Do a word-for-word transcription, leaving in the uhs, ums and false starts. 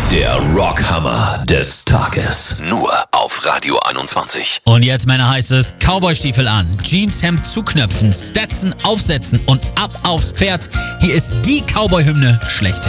Der Rockhammer des Tages. Nur auf Radio einundzwanzig. Und jetzt, Männer, heißt es Cowboystiefel an, Jeanshemd zuknöpfen, Stetson aufsetzen und ab aufs Pferd. Hier ist die Cowboy-Hymne schlechthin.